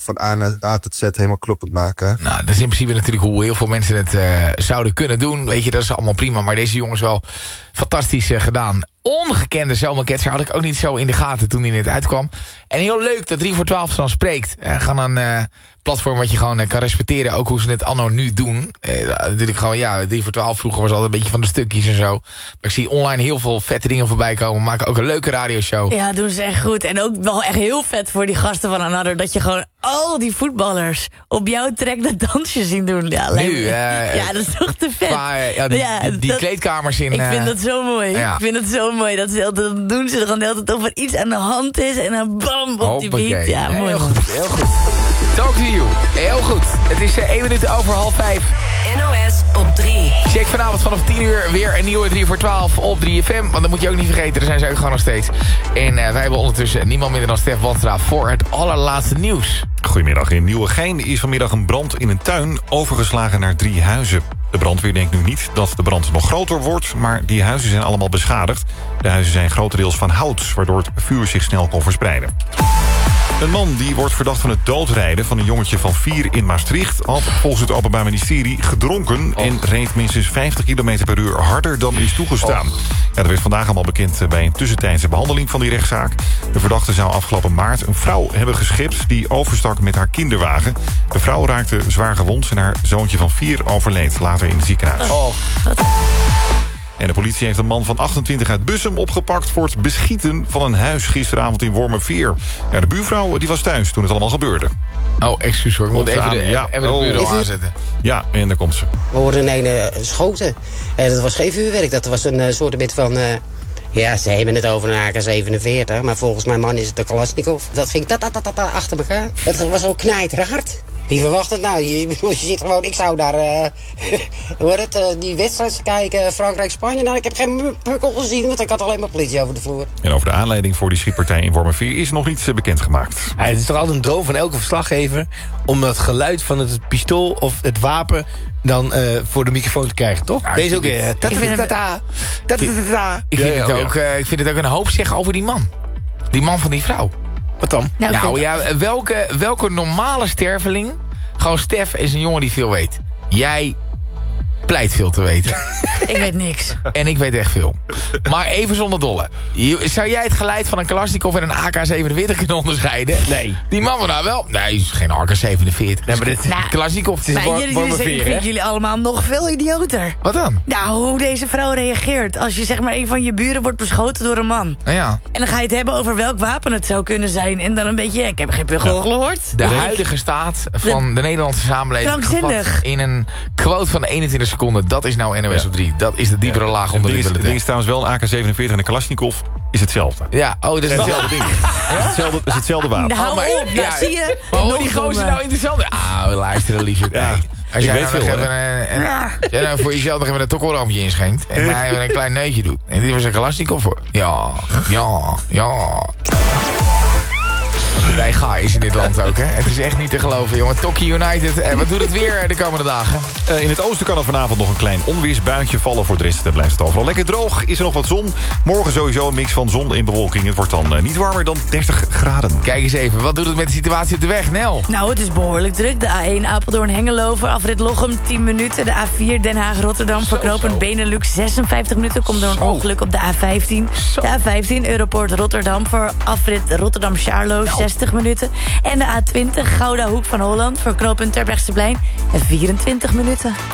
van A tot Z helemaal kloppend maken. Nou, dat is in principe natuurlijk hoe heel veel mensen het zouden kunnen doen. Weet je, dat is allemaal prima. Maar deze jongens wel fantastisch gedaan. Ongekende zomerketser had ik ook niet zo in de gaten toen hij net uitkwam. En heel leuk dat 3 voor 12 dan spreekt. Gaan een platform wat je gewoon kan respecteren. Ook hoe ze het anno nu doen. Natuurlijk gewoon, ja, 3 voor 12 vroeger was altijd een beetje van de stukjes en zo. Maar ik zie online heel veel vette dingen voorbij komen. Maken ook een leuke radioshow. Ja, doen ze echt goed. En ook wel echt heel vet voor die gasten van Another. Dat je gewoon al die voetballers op jouw trek dat dansje zien doen. Ja, ja, dat is toch te vet. Maar, die kleedkamers in... Ik vind dat zo mooi. Ja. Ik vind dat zo mooi. Dat doen ze er gewoon de hele tijd of er iets aan de hand is. En dan bam, op die beat. Ja, mooi. Heel goed, heel goed. Talk to you. Heel goed. Het is 1 minuut over 4:30. NOS op 3. Check vanavond vanaf 10 uur weer een nieuwe 3 voor 12 op 3FM. Want dat moet je ook niet vergeten, daar zijn ze ook gewoon nog steeds. En wij hebben ondertussen niemand minder dan Stef Wanstra voor het allerlaatste nieuws. Goedemiddag. In Nieuwegein is vanmiddag een brand in een tuin overgeslagen naar 3 huizen. De brandweer denkt nu niet dat de brand nog groter wordt, maar die huizen zijn allemaal beschadigd. De huizen zijn grotendeels van hout, waardoor het vuur zich snel kon verspreiden. Een man die wordt verdacht van het doodrijden van een jongetje van 4 in Maastricht... had volgens het Openbaar Ministerie gedronken en reed minstens 50 km per uur harder dan is toegestaan. Ja, dat werd vandaag allemaal bekend bij een tussentijdse behandeling van die rechtszaak. De verdachte zou afgelopen maart een vrouw hebben geschept die overstak met haar kinderwagen. De vrouw raakte zwaar gewond en haar zoontje van 4 overleed later in het ziekenhuis. En de politie heeft een man van 28 uit Bussum opgepakt voor het beschieten van een huis gisteravond in Wormerveer. Ja, de buurvrouw die was thuis toen het allemaal gebeurde. Oh, excuus hoor. Ik moet even de bureau aanzetten. Ja, en daar komt ze. We hoorden een schoten. Dat was geen vuurwerk. Dat was een soort van... ja, ze hebben het over een AK-47. Maar volgens mijn man is het de Kalashnikov. Dat ging achter elkaar. Het was ook knijterhard. Wie verwacht het nou? Je zit gewoon, ik zou daar die wedstrijd kijken, Frankrijk-Spanje. Nou, ik heb geen pukkel gezien, want ik had alleen maar politie over de vloer. En over de aanleiding voor die schietpartij in Wormerveer is nog niets bekendgemaakt. Ja, het is toch altijd een droom van elke verslaggever om dat geluid van het pistool of het wapen dan voor de microfoon te krijgen, toch? Ja, deze ook weer. Ik vind het ook een hoop zeggen over die man. Die man van die vrouw. Wat dan? Nou ja, welke normale sterveling... Gewoon Stef is een jongen die veel weet. Jij pleit veel te weten. Ik weet niks. En ik weet echt veel. Maar even zonder dolle. Zou jij het geluid van een Kalashnikov en een AK-47 kunnen onderscheiden? Nee. Die man van nou wel? Nee, het is geen AK-47. Nee, maar dit Kalashnikov. Ik vind jullie allemaal nog veel idioter. Wat dan? Nou, hoe deze vrouw reageert. Als je zeg maar een van je buren wordt beschoten door een man. Nou ja. En dan ga je het hebben over welk wapen het zou kunnen zijn. En dan een beetje, ik heb geen pugel gehoord. De huidige staat van de Nederlandse samenleving. Krankzinnig. In een quote van 21 seconden. Dat is nou NOS op 3. Dat is de diepere laag onder de bulletin. Het is trouwens wel een AK-47 en een Kalashnikov is hetzelfde. Ja, oh, dat is hetzelfde ding. Het is hetzelfde wapen. Nou, zie je. Maar hoor die gozer nou interessant? Ah, luisteren liefje. Ja. Als jij nou voor jezelf nog even een tokkelrampje inschenkt... en mij even een klein neutje doet. En dit was een Kalashnikov voor. Ja. Wij gaan is in dit land ook, hè. Het is echt niet te geloven, jongen. Tokyo United. En wat doet het weer de komende dagen? In het oosten kan er vanavond nog een klein onweersbuitje vallen. Voor de rest blijft het overal lekker droog. Is er nog wat zon? Morgen sowieso een mix van zon en bewolking. Het wordt dan niet warmer dan 30 graden. Kijk eens even, wat doet het met de situatie op de weg, Nel? Nou, het is behoorlijk druk. De A1 Apeldoorn-Hengelo voor afrit Lochem 10 minuten. De A4 Den Haag-Rotterdam voor knooppunt Benelux 56 minuten. Komt door een ongeluk op de A15. De A15 Europoort Rotterdam voor afrit Rotterdam-Charlo 60 minuten. En de A20 Gouda Hoek van Holland voor knooppunt Terbrechtseplein 24 minuten.